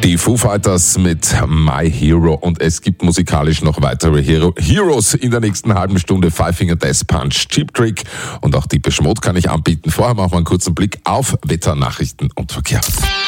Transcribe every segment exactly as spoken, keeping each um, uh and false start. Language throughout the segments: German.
Die Foo Fighters mit My Hero und es gibt musikalisch noch weitere Hero Heroes in der nächsten halben Stunde. Five Finger Death Punch, Cheap Trick und auch Depeche Mode kann ich anbieten. Vorher machen wir einen kurzen Blick auf Wetter, Nachrichten und Verkehr.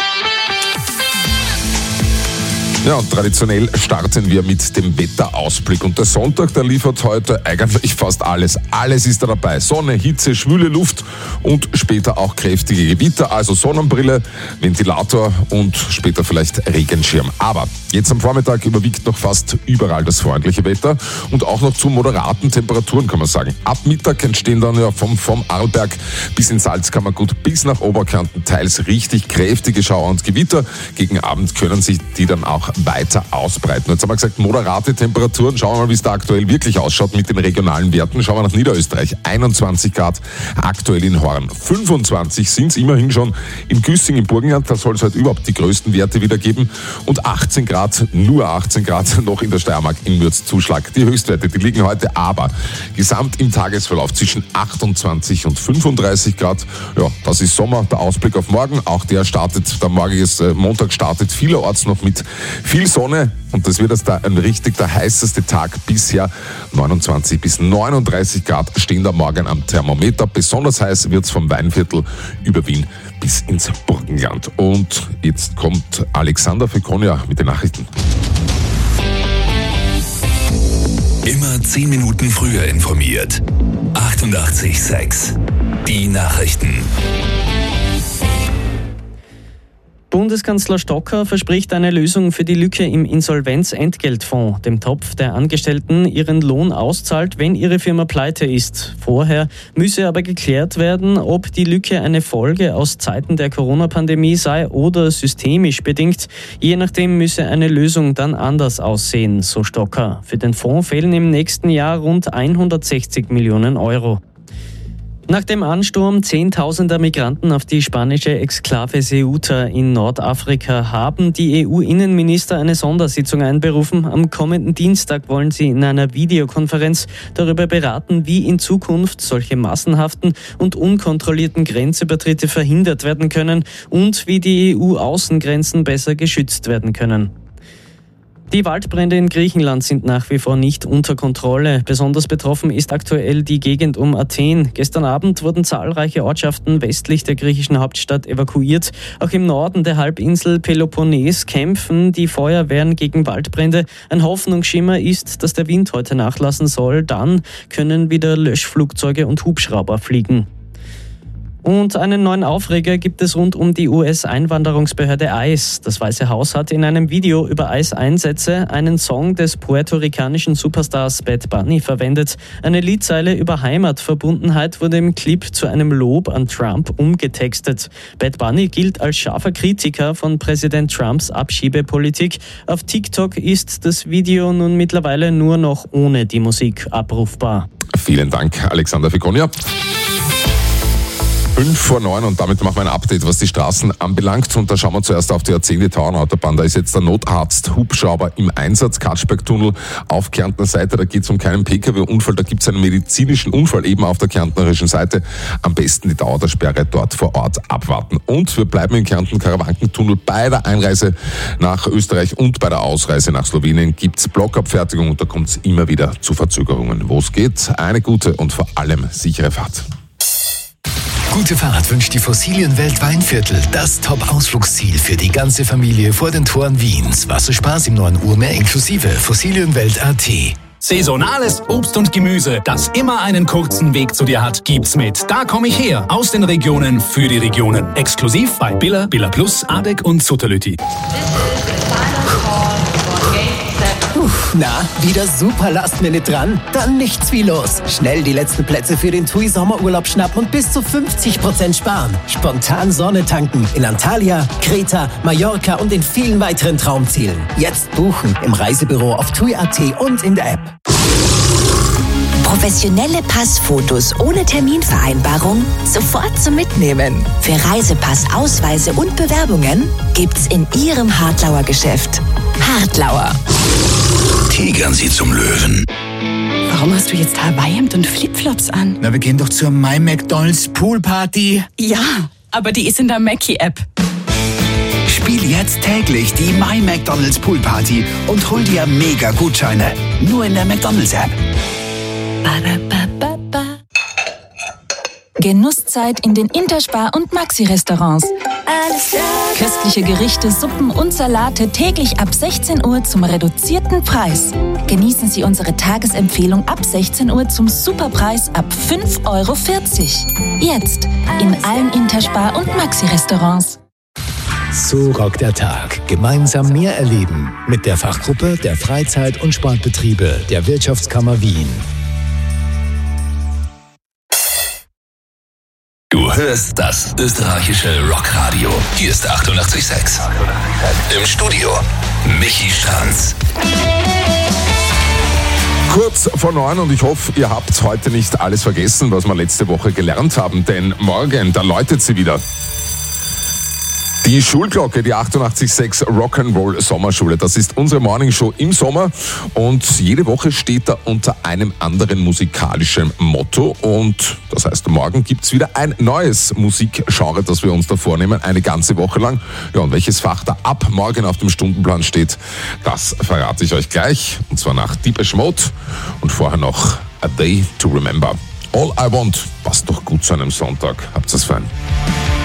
Ja, und traditionell starten wir mit dem Wetterausblick. Und der Sonntag, der liefert heute eigentlich fast alles. Alles ist da dabei. Sonne, Hitze, schwüle Luft und später auch kräftige Gewitter. Also Sonnenbrille, Ventilator und später vielleicht Regenschirm. Aber jetzt am Vormittag überwiegt noch fast überall das freundliche Wetter und auch noch zu moderaten Temperaturen, kann man sagen. Ab Mittag entstehen dann ja vom, vom Arlberg bis in Salzkammergut bis nach Oberkärnten teils richtig kräftige Schauer und Gewitter. Gegen Abend können sich die dann auch weiter ausbreiten. Jetzt haben wir gesagt, moderate Temperaturen. Schauen wir mal, wie es da aktuell wirklich ausschaut mit den regionalen Werten. Schauen wir nach Niederösterreich. einundzwanzig Grad aktuell in Horn. fünfundzwanzig sind es immerhin schon in Güssing im Burgenland. Da soll es heute überhaupt die größten Werte wieder geben. Und achtzehn Grad, nur achtzehn Grad noch in der Steiermark in Mürzzuschlag. Die Höchstwerte, die liegen heute aber gesamt im Tagesverlauf zwischen achtundzwanzig und fünfunddreißig Grad. Ja, das ist Sommer. Der Ausblick auf morgen. Auch der startet, der morgige Montag startet vielerorts noch mit viel Sonne und das wird jetzt da ein richtig der heißeste Tag bisher. neunundzwanzig bis neununddreißig Grad stehen da morgen am Thermometer. Besonders heiß wird es vom Weinviertel über Wien bis ins Burgenland. Und jetzt kommt Alexander Fekonia mit den Nachrichten. Immer zehn Minuten früher informiert. achtundachtzig Komma sechs. Die Nachrichten. Bundeskanzler Stocker verspricht eine Lösung für die Lücke im Insolvenzentgeltfonds, dem Topf, der Angestellten ihren Lohn auszahlt, wenn ihre Firma pleite ist. Vorher müsse aber geklärt werden, ob die Lücke eine Folge aus Zeiten der Corona-Pandemie sei oder systemisch bedingt. Je nachdem müsse eine Lösung dann anders aussehen, so Stocker. Für den Fonds fehlen im nächsten Jahr rund hundertsechzig Millionen Euro. Nach dem Ansturm zehntausender Migranten auf die spanische Exklave Ceuta in Nordafrika haben die E U-Innenminister eine Sondersitzung einberufen. Am kommenden Dienstag wollen sie in einer Videokonferenz darüber beraten, wie in Zukunft solche massenhaften und unkontrollierten Grenzübertritte verhindert werden können und wie die E U-Außengrenzen besser geschützt werden können. Die Waldbrände in Griechenland sind nach wie vor nicht unter Kontrolle. Besonders betroffen ist aktuell die Gegend um Athen. Gestern Abend wurden zahlreiche Ortschaften westlich der griechischen Hauptstadt evakuiert. Auch im Norden der Halbinsel Peloponnes kämpfen die Feuerwehren gegen Waldbrände. Ein Hoffnungsschimmer ist, dass der Wind heute nachlassen soll. Dann können wieder Löschflugzeuge und Hubschrauber fliegen. Und einen neuen Aufreger gibt es rund um die U S-Einwanderungsbehörde I C E. Das Weiße Haus hat in einem Video über I C E-Einsätze einen Song des puerto-ricanischen Superstars Bad Bunny verwendet. Eine Liedzeile über Heimatverbundenheit wurde im Clip zu einem Lob an Trump umgetextet. Bad Bunny gilt als scharfer Kritiker von Präsident Trumps Abschiebepolitik. Auf TikTok ist das Video nun mittlerweile nur noch ohne die Musik abrufbar. Vielen Dank, Alexander Fekonia. fünf vor neun und damit machen wir ein Update, was die Straßen anbelangt. Und da schauen wir zuerst auf die A zehn, die Tauernautobahn. Da ist jetzt der Notarzt-Hubschrauber im Einsatz. Katschberg-Tunnel auf Kärntner Seite. Da geht es um keinen P K W-Unfall. Da gibt es einen medizinischen Unfall eben auf der kärntnerischen Seite. Am besten die Dauer der Sperre dort vor Ort abwarten. Und wir bleiben in Kärnten. Karawankentunnel bei der Einreise nach Österreich und bei der Ausreise nach Slowenien gibt es Blockabfertigung. Und da kommt es immer wieder zu Verzögerungen. Wo es geht, eine gute und vor allem sichere Fahrt. Gute Fahrt wünscht die Fossilienwelt Weinviertel, das Top-Ausflugsziel für die ganze Familie vor den Toren Wiens. Wasserspaß im neuen Urmeer inklusive Fossilienwelt Punkt at. Saisonales Obst und Gemüse, das immer einen kurzen Weg zu dir hat, gibt's mit Da komm ich her, aus den Regionen für die Regionen. Exklusiv bei Billa, Billa Plus, Adek und Sutterlütti. Na, wieder super Last-Minute dran? Dann nichts wie los. Schnell die letzten Plätze für den T U I Sommerurlaub schnappen und bis zu fünfzig Prozent sparen. Spontan Sonne tanken in Antalya, Kreta, Mallorca und in vielen weiteren Traumzielen. Jetzt buchen im Reisebüro auf T U I Punkt at und in der App. Professionelle Passfotos ohne Terminvereinbarung sofort zum Mitnehmen. Für Reisepass, Ausweise und Bewerbungen gibt's in Ihrem Hartlauer Geschäft. Hartlauer. Tigern Sie zum Löwen. Warum hast du jetzt Hawaii-Hemd und Flipflops an? Na, wir gehen doch zur My McDonald's Poolparty. Ja, aber die ist in der Mackie-App. Spiel jetzt täglich die My McDonald's Pool Party und hol dir mega Gutscheine. Nur in der McDonald's App. Genusszeit in den Interspar- und Maxi-Restaurants. Köstliche Gerichte, Suppen und Salate täglich ab sechzehn Uhr zum reduzierten Preis. Genießen Sie unsere Tagesempfehlung ab sechzehn Uhr zum Superpreis ab fünf Euro vierzig. Jetzt in allen Interspar- und Maxi-Restaurants. So rockt der Tag. Gemeinsam mehr erleben mit der Fachgruppe der Freizeit- und Sportbetriebe der Wirtschaftskammer Wien. Du hörst das österreichische Rockradio. Hier ist achtundachtzig Komma sechs. Im Studio Michi Stranz. Kurz vor neun und ich hoffe, ihr habt heute nicht alles vergessen, was wir letzte Woche gelernt haben, denn morgen, da läutet sie wieder. Die Schulglocke, die achtundachtzig Komma sechs Rock'n'Roll Sommerschule, das ist unsere Morningshow im Sommer und jede Woche steht da unter einem anderen musikalischen Motto und das heißt, morgen gibt's wieder ein neues Musikgenre, das wir uns da vornehmen, eine ganze Woche lang. Ja, und welches Fach da ab morgen auf dem Stundenplan steht, das verrate ich euch gleich und zwar nach Depeche Mode und vorher noch A Day to Remember. All I Want passt doch gut zu einem Sonntag. Habt's es fein.